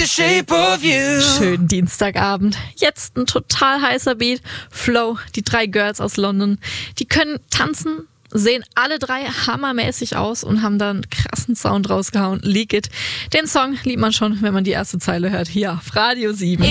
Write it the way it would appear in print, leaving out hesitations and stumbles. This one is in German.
shape of you. Schönen Dienstagabend. Jetzt ein total heißer Beat. Flow, die 3 Girls aus London. Die können tanzen, sehen alle 3 hammermäßig aus und haben da einen krassen Sound rausgehauen. Leak It. Den Song liebt man schon, wenn man die erste Zeile hört. Hier auf Radio 7.